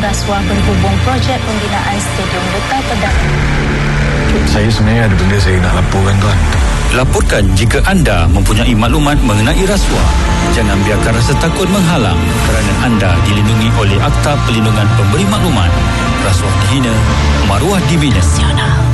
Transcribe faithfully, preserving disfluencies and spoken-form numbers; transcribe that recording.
rasuah berhubung projek pembinaan Stadium Getah Pedang. Saya sebenarnya ada benda saya nak laporkan, tuan. Laporkan jika anda mempunyai maklumat mengenai rasuah. Jangan biarkan rasa takut menghalang kerana anda dilindungi oleh Akta Perlindungan Pemberi Maklumat. Rasuah dihina, maruah dibina.